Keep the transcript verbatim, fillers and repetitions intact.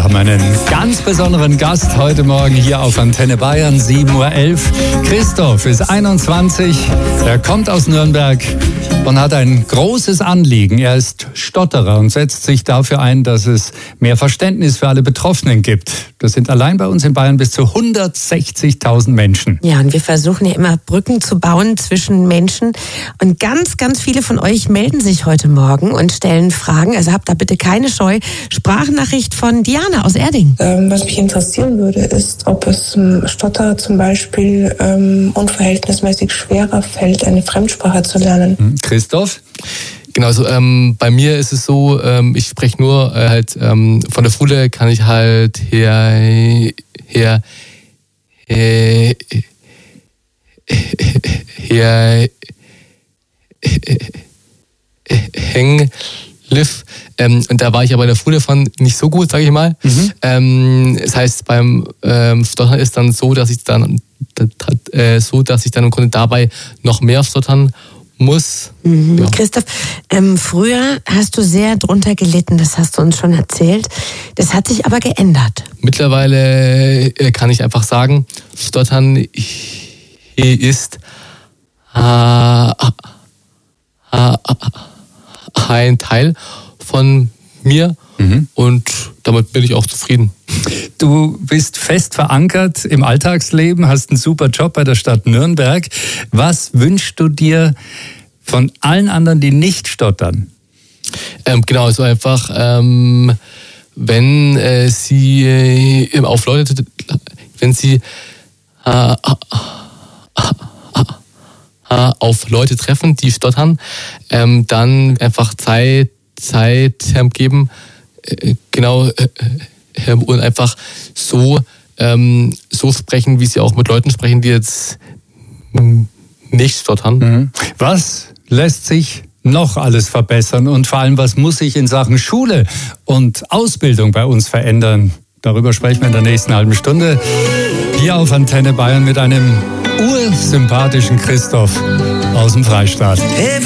haben einen ganz besonderen Gast heute Morgen hier auf Antenne Bayern, sieben Uhr elf. Christoph ist einundzwanzig, er kommt aus Nürnberg und hat ein großes Anliegen. Er ist Stotterer und setzt sich dafür ein, dass es mehr Verständnis für alle Betroffenen gibt. Das sind allein bei uns in Bayern bis zu hundertsechzigtausend Menschen. Ja, und wir versuchen ja immer Brücken zu bauen zwischen Menschen. Und ganz, ganz viele von euch melden sich heute Morgen und stellen Fragen. Also habt da bitte keine Scheu. Sprachnachricht von Diana aus Erding. Ähm, was mich interessieren würde, ist, ob es ähm, Stotterer zum Beispiel ähm, unverhältnismäßig schwerer fällt, eine Fremdsprache zu lernen. Christoph? Genau, also ähm, bei mir ist es so, ähm, ich spreche nur äh, halt ähm, von der Schule kann ich halt her, her, her, her, hängen, liv. Ähm, und da war ich aber in der Schule von nicht so gut, sage ich mal. Mhm. Ähm, das heißt, beim ähm, Stottern ist dann so, dass ich dann äh, so, dass ich dann im Grunde dabei noch mehr stottern muss. Mhm. Ja. Christoph, ähm, früher hast du sehr drunter gelitten, das hast du uns schon erzählt. Das hat sich aber geändert. Mittlerweile äh, kann ich einfach sagen, Stottern ist äh, äh, ein Teil von mir. Mhm. Und damit bin ich auch zufrieden. Du bist fest verankert im Alltagsleben, hast einen super Job bei der Stadt Nürnberg. Was wünschst du dir von allen anderen, die nicht stottern? Ähm, genau, also einfach, ähm, wenn äh, sie äh, auf Leute, wenn sie äh, äh, auf Leute treffen, die stottern, ähm, dann einfach Zeit, Zeit ähm, geben, äh, genau, äh, äh, und einfach so, ähm, so sprechen, wie sie auch mit Leuten sprechen, die jetzt nicht stottern. Mhm. Was lässt sich noch alles verbessern und vor allem, was muss sich in Sachen Schule und Ausbildung bei uns verändern? Darüber sprechen wir in der nächsten halben Stunde hier auf Antenne Bayern mit einem ursympathischen Christoph aus dem Freistaat.